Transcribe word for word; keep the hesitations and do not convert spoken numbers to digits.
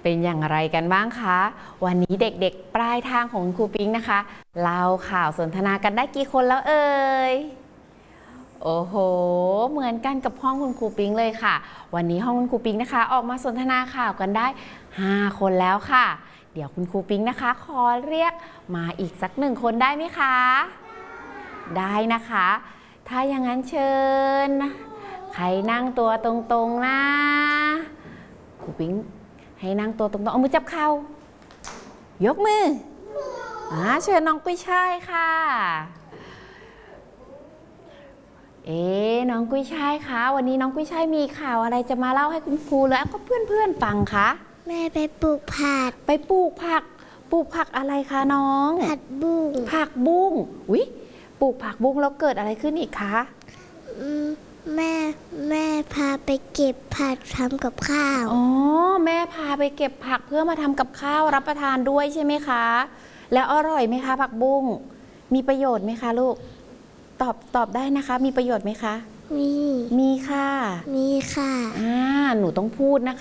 เป็นอย่างไรกันบ้างคะวันนี้เด็กๆปลายทางของครูปิ๊งนะคะเล่าข่าวสนทนากันได้กี่คนแล้วเอ่ยโอ้โหเหมือนกันกับห้องคุณครูปิ๊งเลยค่ะวันนี้ห้องคุณครูปิ๊งนะคะออกมาสนทนาข่าวกันได้ห้าคนแล้วค่ะเดี๋ยวคุณครูปิ๊งนะคะขอเรียกมาอีกสักหนึ่งคนได้ไหมคะได้นะคะถ้าอย่างนั้นเชิญใครนั่งตัวตรงๆนะครูปิ๊งให้นั่งตัวตรงๆเอามือจับเข่ายกมืออ่าเชิญน้องกุ้ยช่ายค่ะเอ๊น้องกุ้ยช่ายคะวันนี้น้องกุ้ยช่ายมีข่าวอะไรจะมาเล่าให้คุณครูแล้วก็เพื่อนๆฟังคะแม่ไปปลูกผักไปปลูกผักปลูกผักอะไรคะน้องผักบุ้งผักบุ้งอุ๊ยปลูกผักบุ้งแล้วเกิดอะไรขึ้นอีกคะแม่แม่พาไปเก็บผักทำกับข้าวอ๋อแม่พาไปเก็บผักเพื่อมาทำกับข้าวรับประทานด้วยใช่ไหมคะแล้วอร่อยไหมคะผักบุ้งมีประโยชน์ไหมคะลูกตอบตอบได้นะคะมีประโยชน์ไหมคะมีมีค่ะมีค่ะอ่าหนูต้องพูดนะคะ